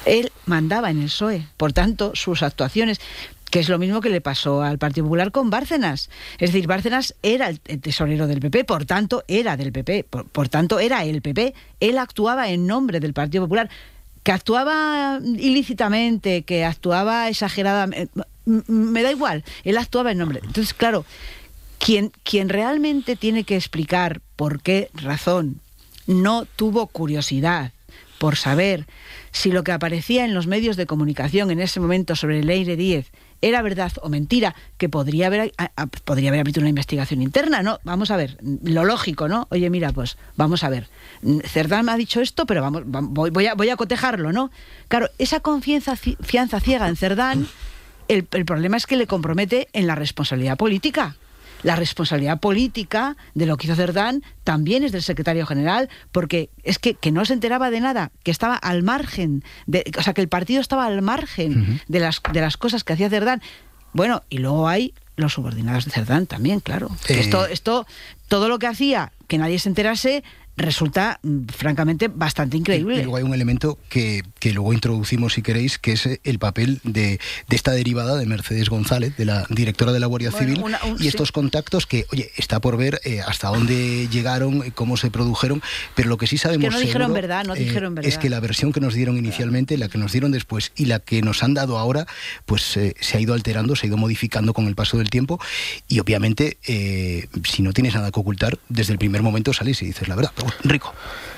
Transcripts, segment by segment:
Él mandaba en el PSOE, por tanto, sus actuaciones, que es lo mismo que le pasó al Partido Popular con Bárcenas. Es decir, Bárcenas era el tesorero del PP, por tanto, era del PP, por tanto, era el PP. Él actuaba en nombre del Partido Popular. Que actuaba ilícitamente, que actuaba exageradamente, me da igual, él actuaba en nombre. Entonces, claro, quien realmente tiene que explicar por qué razón no tuvo curiosidad por saber si lo que aparecía en los medios de comunicación en ese momento sobre Leire Díez era verdad o mentira, que podría haber abierto una investigación interna, ¿no? Vamos a ver, lo lógico, ¿no? Oye, mira, pues vamos a ver, Cerdán me ha dicho esto, pero voy a cotejarlo, ¿no? Claro, esa confianza ciega en Cerdán, el problema es que le compromete en la responsabilidad política. La responsabilidad política de lo que hizo Cerdán también es del secretario general, porque es que no se enteraba de nada, que estaba al margen, o sea, que el partido estaba al margen de las cosas que hacía Cerdán. Bueno, y luego hay los subordinados de Cerdán también, claro. Esto, todo lo que hacía que nadie se enterase, resulta francamente bastante increíble. Y luego hay un elemento que luego introducimos, si queréis, que es el papel de esta derivada de Mercedes González, de la directora de la Guardia Civil, y estos contactos que, oye, está por ver hasta dónde llegaron, cómo se produjeron, pero lo que sí sabemos no dijeron verdad, es que la versión que nos dieron inicialmente, la que nos dieron después y la que nos han dado ahora, pues se ha ido alterando, se ha ido modificando con el paso del tiempo, y obviamente si no tienes nada que ocultar, desde el primer momento sales y dices la verdad. Rico.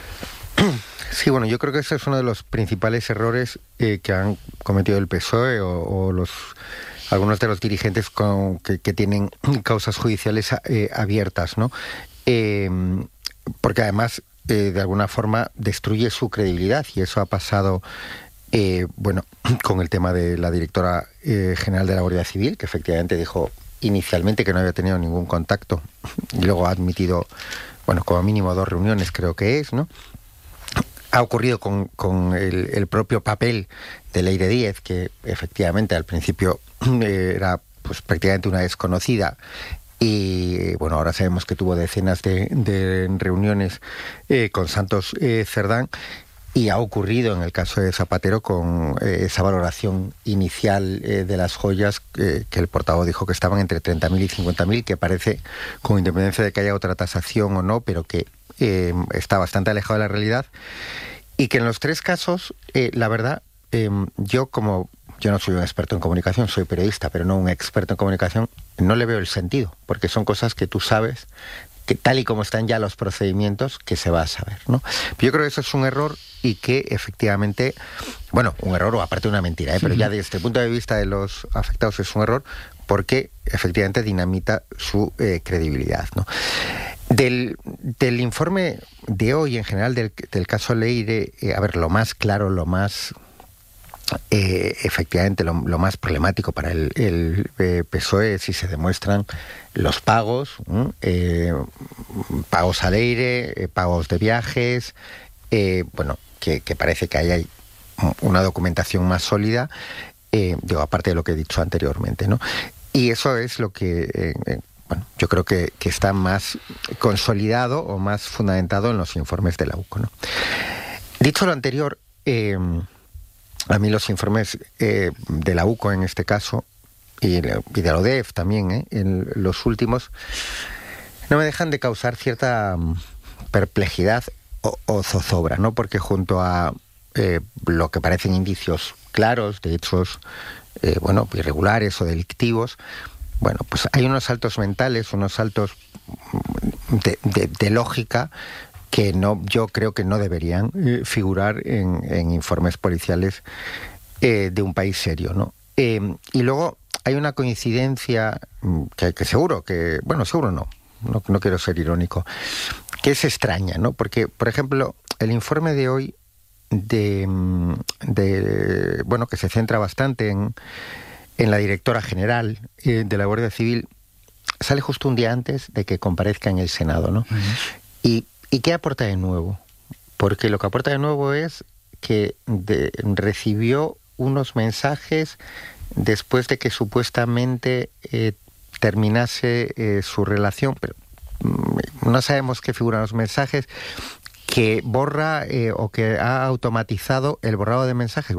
Sí, bueno, yo creo que ese es uno de los principales errores que han cometido el PSOE o algunos de los dirigentes que tienen causas judiciales abiertas, ¿no? Porque además, de alguna forma, destruye su credibilidad, y eso ha pasado, bueno, con el tema de la directora general de la Guardia Civil, que efectivamente dijo inicialmente que no había tenido ningún contacto, y luego ha admitido, bueno, como mínimo 2 reuniones creo que es, ¿no? Ha ocurrido con el propio papel de Leire Díez, que efectivamente al principio era pues prácticamente una desconocida, y bueno, ahora sabemos que tuvo decenas de reuniones con Santos Cerdán, y ha ocurrido en el caso de Zapatero con esa valoración inicial de las joyas, que el portavoz dijo que estaban entre 30.000 y 50.000, que parece, con independencia de que haya otra tasación o no, pero que está bastante alejado de la realidad, y que en los 3 casos, la verdad, yo no soy un experto en comunicación, soy periodista, pero no un experto en comunicación, no le veo el sentido, porque son cosas que tú sabes, que tal y como están ya los procedimientos, que se va a saber, ¿no? Pero yo creo que eso es un error, y que efectivamente, bueno, un error o aparte una mentira, pero ya desde el punto de vista de los afectados es un error, porque efectivamente dinamita su credibilidad, ¿no? Del informe de hoy, en general, del caso Leire, a ver, lo más claro, lo más efectivamente lo más problemático para el PSOE es si se demuestran los pagos, pagos a Leire, pagos de viajes, bueno, que parece que ahí hay una documentación más sólida, digo, aparte de lo que he dicho anteriormente, ¿no? Y eso es lo que bueno, yo creo que está más consolidado o más fundamentado en los informes de la UCO, ¿no? Dicho lo anterior, a mí los informes de la UCO en este caso, y de la ODEF también, en los últimos, no me dejan de causar cierta perplejidad o zozobra, ¿no? Porque junto a lo que parecen indicios claros de hechos, bueno, irregulares o delictivos, bueno, pues hay unos saltos mentales, unos saltos de lógica que yo creo que no deberían figurar en informes policiales de un país serio, ¿no? Y luego hay una coincidencia que seguro que, bueno, seguro no quiero ser irónico, que es extraña, ¿no? Porque, por ejemplo, el informe de hoy bueno, que se centra bastante en la directora general de la Guardia Civil, sale justo un día antes de que comparezca en el Senado, ¿no? ¿Y qué aporta de nuevo? Porque lo que aporta de nuevo es que recibió unos mensajes después de que supuestamente terminase su relación, pero no sabemos qué figuran los mensajes, que borra o que ha automatizado el borrado de mensajes.